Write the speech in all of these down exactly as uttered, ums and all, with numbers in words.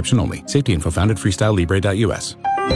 prescription only. Safety info found at freestyle libre dot u s.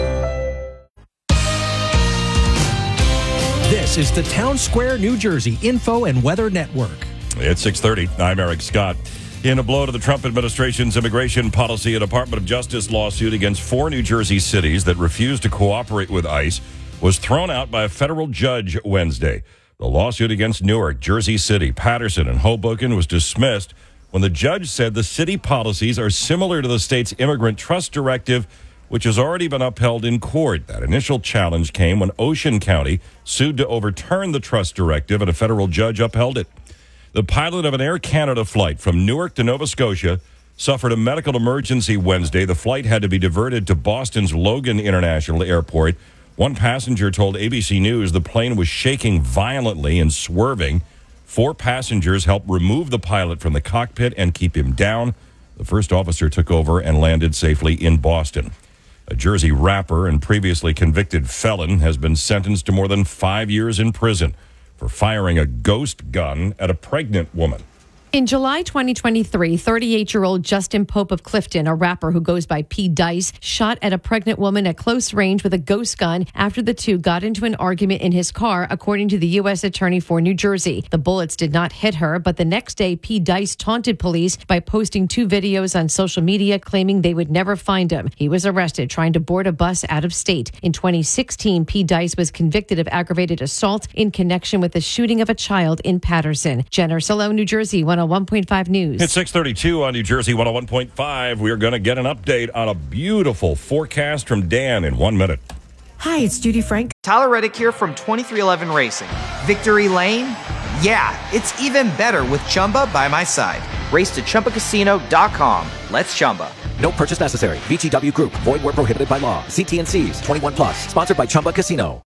This is the Town Square, New Jersey Info and Weather Network. It's six thirty. I'm Eric Scott. In a blow to the Trump administration's immigration policy, a Department of Justice lawsuit against four New Jersey cities that refused to cooperate with ICE was thrown out by a federal judge Wednesday. The lawsuit against Newark, Jersey City, Patterson, and Hoboken was dismissed when the judge said the city policies are similar to the state's immigrant trust directive, which has already been upheld in court. That initial challenge came when Ocean County sued to overturn the trust directive, and a federal judge upheld it. The pilot of an Air Canada flight from Newark to Nova Scotia suffered a medical emergency Wednesday. The flight had to be diverted to Boston's Logan International Airport. One passenger told A B C News the plane was shaking violently and swerving. Four passengers helped remove the pilot from the cockpit and keep him down. The first officer took over and landed safely in Boston. A Jersey rapper and previously convicted felon has been sentenced to more than five years in prison for firing a ghost gun at a pregnant woman. In July twenty twenty-three, thirty-eight-year-old Justin Pope of Clifton, a rapper who goes by P. Dice, shot at a pregnant woman at close range with a ghost gun after the two got into an argument in his car, according to the U S Attorney for New Jersey. The bullets did not hit her, but the next day, P. Dice taunted police by posting two videos on social media claiming they would never find him. He was arrested trying to board a bus out of state. In twenty sixteen, P. Dice was convicted of aggravated assault in connection with the shooting of a child in Patterson. Jen Ursulo, New Jersey, one oh one point five News. It's six thirty-two on New Jersey one oh one point five. We're going to get an update on a beautiful forecast from Dan in one minute. Hi, it's Judy Frank. Tyler Reddick here from twenty-three eleven Racing. Victory Lane? Yeah, it's even better with Chumba by my side. Race to Chumba Casino dot com. Let's Chumba. No purchase necessary. V G W Group. Void where prohibited by law. See T and C's. twenty-one plus. Sponsored by Chumba Casino.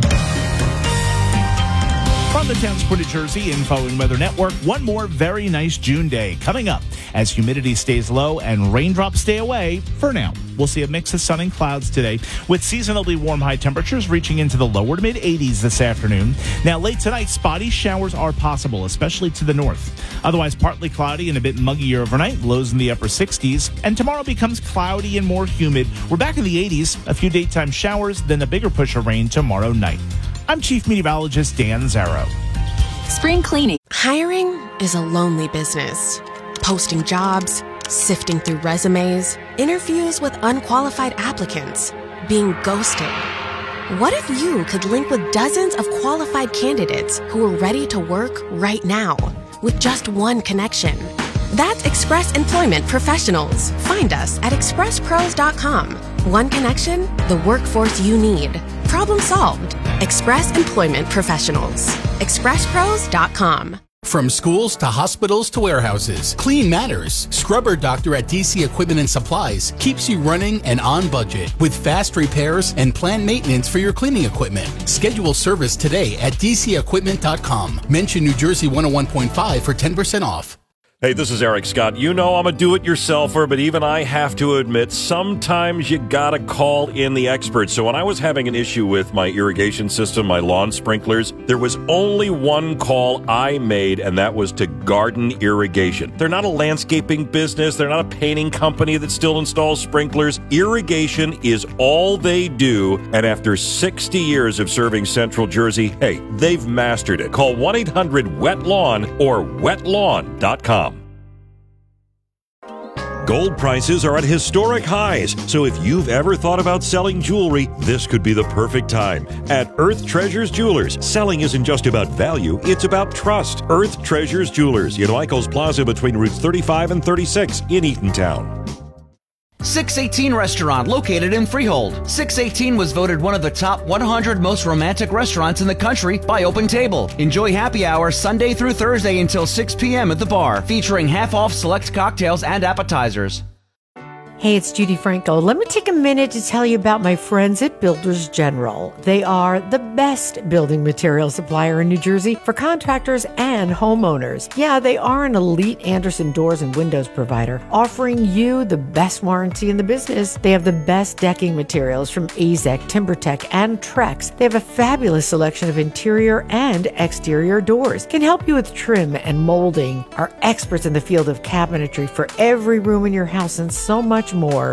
From the Town Square, New Jersey Info and Weather Network, one more very nice June day coming up as humidity stays low and raindrops stay away for now. We'll see a mix of sun and clouds today with seasonably warm high temperatures reaching into the lower to mid eighties this afternoon. Now, late tonight, spotty showers are possible, especially to the north. Otherwise, partly cloudy and a bit muggier overnight, lows in the upper sixties. And tomorrow becomes cloudy and more humid. We're back in the eighties, a few daytime showers, then a bigger push of rain tomorrow night. I'm Chief Meteorologist Dan Zarrow. Spring cleaning. Hiring is a lonely business. Posting jobs, sifting through resumes, interviews with unqualified applicants, being ghosted. What if you could link with dozens of qualified candidates who are ready to work right now with just one connection? That's Express Employment Professionals. Find us at express pros dot com. One connection, the workforce you need. Problem solved. Express Employment Professionals. express pros dot com. From schools to hospitals to warehouses, Clean Matters. Scrubber Doctor at D C Equipment and Supplies keeps you running and on budget with fast repairs and planned maintenance for your cleaning equipment. Schedule service today at d c equipment dot com. Mention New Jersey one oh one point five for ten percent off. Hey, this is Eric Scott. You know I'm a do-it-yourselfer, but even I have to admit, sometimes you gotta call in the experts. So when I was having an issue with my irrigation system, my lawn sprinklers, there was only one call I made, and that was to Garden Irrigation. They're not a landscaping business. They're not a painting company that still installs sprinklers. Irrigation is all they do, and after sixty years of serving Central Jersey, hey, they've mastered it. Call one eight hundred wet lawn or wet lawn dot com. Gold prices are at historic highs, so if you've ever thought about selling jewelry, this could be the perfect time. At Earth Treasures Jewelers, selling isn't just about value, it's about trust. Earth Treasures Jewelers in Lycos Plaza between routes thirty-five and thirty-six in Eatontown. six eighteen Restaurant, located in Freehold. six eighteen was voted one of the top one hundred most romantic restaurants in the country by Open Table. Enjoy happy hour Sunday through Thursday until six p.m. at the bar, featuring half-off select cocktails and appetizers. Hey, it's Judy Franco. Let me take a minute to tell you about my friends at Builders General. They are the best building material supplier in New Jersey for contractors and homeowners. Yeah, they are an elite Andersen doors and windows provider, offering you the best warranty in the business. They have the best decking materials from A Z E C, TimberTech, and Trex. They have a fabulous selection of interior and exterior doors. Can help you with trim and molding. Are experts in the field of cabinetry for every room in your house and so much more.